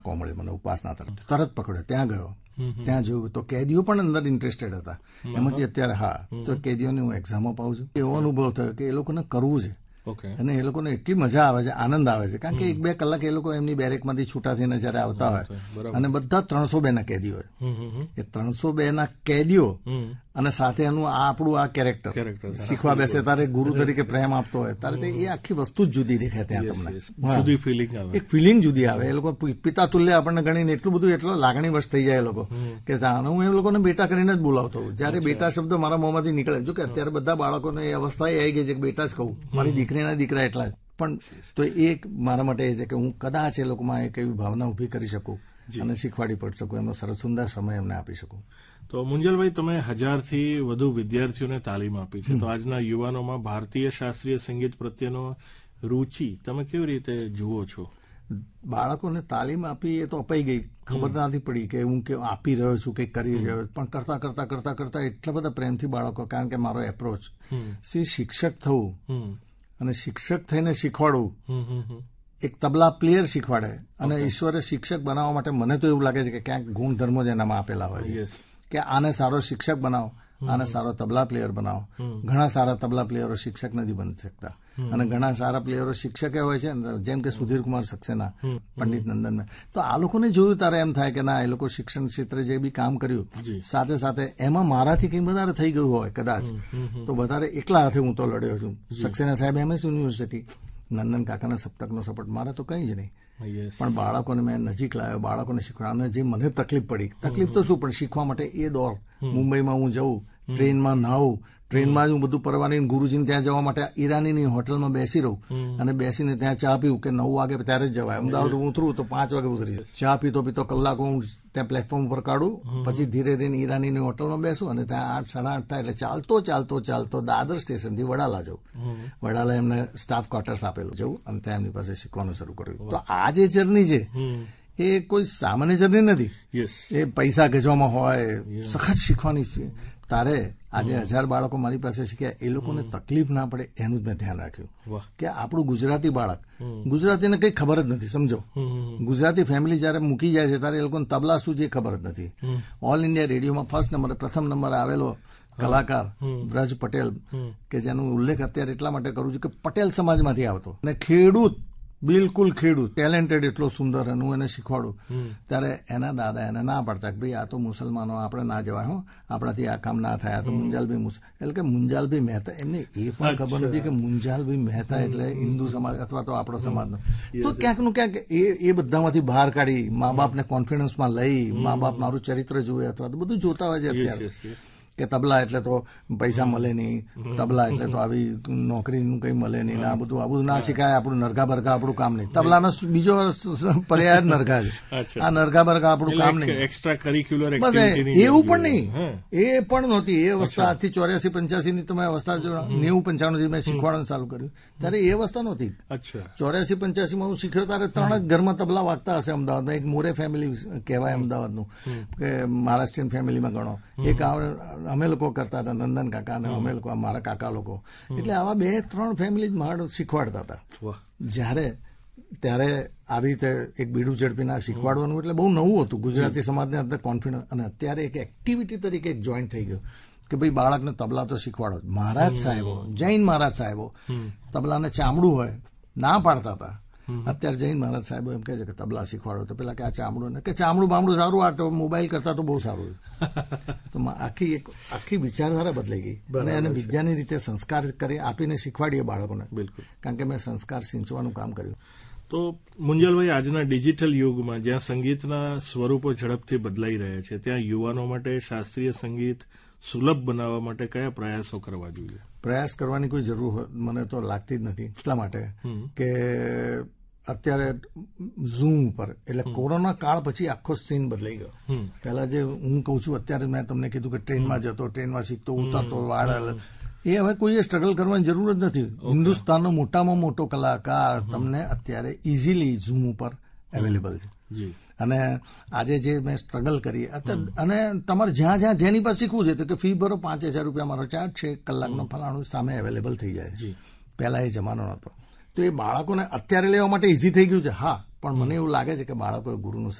કોમળી મને ઉપાસના તરત પકડ્યો, ત્યાં ગયો, ત્યાં જોયું તો કેદીઓ પણ અંદર ઇન્ટરેસ્ટેડ હતા એમાંથી. અત્યારે તો કેદીઓની હું એક્ઝામ અપાવું છું. એવો અનુભવ થયો કે એ લોકોને કરવું છે અને એ લોકોને એટલી મજા આવે છે, આનંદ આવે છે, કારણ કે 1-2 કલાક એ લોકો એમની બેરેકમાંથી છૂટા થઈને જયારે આવતા હોય અને બધા 302 ના કેદીઓ હોય, એ 302 ના કેદીઓ અને સાથે એનું આપણું આ કેરેક્ટર શીખવા બેસે તારે ગુરુ તરીકે પ્રેમ આપતો હોય ત્યારે એ આખી વસ્તુ જ જુદી દેખાય. ત્યાં તમને જુદી ફિલિંગ આવે, એક ફિલિંગ જુદી આવે. એ લોકો પિતા તુલ્ય આપણને ગણીને એટલું બધું એટલો લાગણી વશ થઈ જાય એ લોકો કે હું એ લોકોને બેટા કરીને જ બોલાવતો હોઉં. જયારે બેટા શબ્દ મારા મોંમાંથી નીકળે, જો કે અત્યારે બધા બાળકોને એ અવસ્થા આવી ગઈ છે કે બેટા જ કહું, મારી દીકરીના દીકરા એટલા જ. પણ તો એ મારા માટે એ છે કે હું કદાચ એ લોકોમાં એક એવી ભાવના ઉભી કરી શકું અને શીખવાડી પડી શકું, એમનો સરસ સુંદર સમય એમને આપી શકું. તો મુંજલભાઈ, તમે 1000થી વધુ વિદ્યાર્થીઓને તાલીમ આપી છે, તો આજના યુવાનોમાં ભારતીય શાસ્ત્રીય સંગીત પ્રત્યેનો રૂચિ તમે કેવી રીતે જુઓ છો? બાળકોને તાલીમ આપી એ તો અપાઈ ગઈ, ખબર નથી પડી કે હું કે આપી રહ્યો છું, કંઈક કરી રહ્યો, પણ કરતા એટલા બધા પ્રેમથી બાળકો, કારણ કે મારો એપ્રોચ શિક્ષક થવું અને શિક્ષક થઈને શીખવાડવું. એક તબલા પ્લેયર શીખવાડે અને ઈશ્વરે શિક્ષક બનાવવા માટે મને તો એવું લાગે છે કે ક્યાંક ગુણધર્મો જ એનામાં આપેલા હોય કે આને સારો શિક્ષક બનાવો, આને સારો તબલા પ્લેયર બનાવો. ઘણા સારા તબલા પ્લેયરો શિક્ષક નથી બની શકતા અને ઘણા સારા પ્લેયરો શિક્ષકે હોય છે, જેમ કે સુધીર કુમાર સક્સેના, પંડિત નંદન. તો આ લોકોને જોયું ત્યારે એમ થાય કે ના, એ લોકો શિક્ષણ ક્ષેત્રે જે બી કામ કર્યું સાથે સાથે એમાં મારાથી કંઈ વધારે થઈ ગયું હોય કદાચ, તો વધારે એકલા હાથે હું તો લડ્યો છું. સક્સેના સાહેબ MS યુનિવર્સિટી, નંદન કાકાના સપ્તકનો સપોર્ટ, મારે તો કંઈ જ નહીં. પણ બાળકોને મેં નજીક લાવ્યો, બાળકોને શીખવાડવા. જે મને તકલીફ પડી, તકલીફ તો શું, પણ શીખવા માટે એ દોર. મુંબઈમાં હું જઉં, ટ્રેનમાં નાહું, ટ્રેનમાં જ હું બધું પરવાની, ગુરુજીને ત્યાં જવા માટે ઈરાનીની હોટલમાં બેસી રહું અને બેસીને ત્યાં ચા પીવું કે 9 વાગે ત્યારે જ જવાય. અમદાવાદ ઉતરું તો 5 વાગે ઉતરી જાય. ચા પીતો કલાકો હું ત્યાં પ્લેટફોર્મ ઉપર કાઢું, પછી ધીરે ધીરે ઈરાનીની હોટલમાં બેસું અને ત્યાં 8, 8:30 થાય એટલે ચાલતો દાદર સ્ટેશનથી વડાલા જવું. વડાલા એમને સ્ટાફ ક્વાર્ટર્સ આપેલું જવું અને ત્યાં એમની પાસે શીખવાનું શરૂ કર્યું. તો આ જે જર્ની છે એ કોઈ સામાન્ય જર્ની નથી, એ પૈસા ગજવામાં હોય, સખત શીખવાની છે. તારે આજે 1000 બાળકો મારી પાસે શીખ્યા, એ લોકોને તકલીફ ના પડે એનું જ મેં ધ્યાન રાખ્યું કે આપણું ગુજરાતી બાળક, ગુજરાતીને કંઈ ખબર જ નથી. સમજો, ગુજરાતી ફેમિલી જયારે મૂકી જાય છે ત્યારે એ લોકોને તબલા શું છે ખબર જ નથી. ઓલ ઇન્ડિયા રેડિયોમાં પ્રથમ નંબર આવેલો કલાકાર વ્રજ પટેલ, કે જેનો ઉલ્લેખ અત્યારે એટલા માટે કરું છું કે પટેલ સમાજમાંથી આવતો અને ખેડૂત, બિલકુલ ખેડૂત, ટેલેન્ટેડ, એટલો સુંદર, અને હું એને શીખવાડું ત્યારે એના દાદા એને ના પાડતા કે ભાઈ આ તો મુસલમાનો, આપણે ના જવાય, હો, આપણાથી આ કામ ના થાય, આ તો મુંજાલભાઈ એટલે કે મુંજાલભાઈ મહેતા. એમને એ પણ ખબર નથી કે મુંજાલભાઈ મહેતા એટલે હિન્દુ સમાજ અથવા તો આપણો સમાજનો. તો ક્યાંક નું ક્યાંક એ બધામાંથી બહાર કાઢી મા બાપને કોન્ફિડન્સમાં લઈ, મા બાપ મારું ચરિત્ર જુએ અથવા તો બધું જોતા હોય છે અત્યારે કે તબલા એટલે તો પૈસા મળે નહીં, તબલા એટલે તો આવી નોકરીનું કંઈ મળે નહીં, આ બધું ના શીખાય, આપણું નરગા બરગા આપણું કામ નહીં. તબલાનો બીજો પર્યાય જ નરગા છે. આ નરગા બરગા આપણું કામ નહીં, એક્સ્ટ્રા કરિક્યુલર બસ એવું પણ નહીં. એ પણ નહોતી એ અવસ્થા. આજથી 84-85 ની તમે અવસ્થા જો, 90-95 મેં શીખવાડવાનું ચાલુ કર્યું ત્યારે એ અવસ્થા નહોતી. 84-85 માં હું શીખ્યો ત્યારે 3 જ ઘરમાં તબલા વાગતા હશે અમદાવાદમાં. એક મોરે ફેમિલી કહેવાય અમદાવાદનું, કે મહારાષ્ટ્રીયન ફેમિલીમાં ગણો. એક અમે લોકો કરતા હતા, નંદન કાકા અને અમે લોકો, મારા કાકા લોકો. એટલે આવા 2-3 ફેમિલી જ મારા શીખવાડતા હતા. ત્યારે આવી રીતે એક બીડું ઝડપીને શીખવાડવાનું એટલે બહુ નવું હતું ગુજરાતી સમાજને અંદર કોન્ફિડન્સ. અને અત્યારે એક એક્ટિવિટી તરીકે એક જોઈન્ટ થઈ ગયું કે ભાઈ બાળકને તબલા તો શીખવાડો. મહારાજ સાહેબો, જૈન મહારાજ સાહેબો તબલાને ચામડું હોય ના પાડતા હતા. અત્યારે જૈન મહારાજ સાહેબો એમ કહે છે કે તબલા શીખવાડો, તો પેલા કે આ ચામડું ને કે ચામડું બામડું સારું, આ મોબાઈલ કરતા તો બહુ સારું. તો આખી વિચારધારા બદલાઈ ગઈ અને એને વિદ્યાની રીતે સંસ્કાર કરી આપીને શીખવાડીએ બાળકોને. બિલકુલ, કારણ કે મેં સંસ્કાર સિંચવાનું કામ કર્યું. તો મુંજલભાઈ, આજના ડિજિટલ યુગમાં જ્યાં સંગીતના સ્વરૂપો ઝડપથી બદલાઈ રહ્યા છે, ત્યાં યુવાનો માટે શાસ્ત્રીય સંગીત સુલભ બનાવવા માટે કયા પ્રયાસો કરવા જોઈએ? પ્રયાસ કરવાની કોઈ જરૂર મને તો લાગતી જ નથી. એટલા માટે કે અત્યારે ઝૂમ ઉપર, એટલે કોરોના કાળ પછી આખો સીન બદલાઈ ગયો. પહેલા જે હું કહું છું, અત્યારે મેં તમને કીધું કે ટ્રેનમાં જતો, ટ્રેનમાં શીખતો, ઉતરતો, વાળ, એ હવે કોઈએ સ્ટ્રગલ કરવાની જરૂર જ નથી. હિન્દુસ્તાનનો મોટામાં મોટો કલાકાર તમને અત્યારે ઇઝીલી ઝૂમ ઉપર અવેલેબલ છે. અને આજે જે મેં સ્ટ્રગલ કરી, અને તમારે જ્યાં જેની પાસે શીખવું છે તો કે ફી ભરો, 5,000 રૂપિયા મારો ચાર્જ છે, 1 કલાકનો ફલાણું સામે અવેલેબલ થઈ જાય. પહેલા એ જમાનો નહોતો. તો એ બાળકોને અત્યારે લેવા માટે ઇઝી થઈ ગયું છે. હા, પણ મને એવું લાગે છે કે બાળકોએ ગુરુનું